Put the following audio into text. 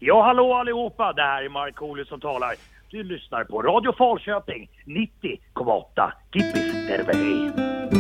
Ja, hallå allihopa, det här är Markoolio som talar. Du lyssnar på Radio Falköping 90,8. Kippis, terve hej.